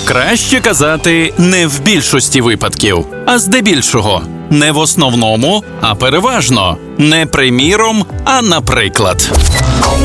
Краще казати не в більшості випадків, а здебільшого. Не в основному, а переважно. Не приміром, а наприклад.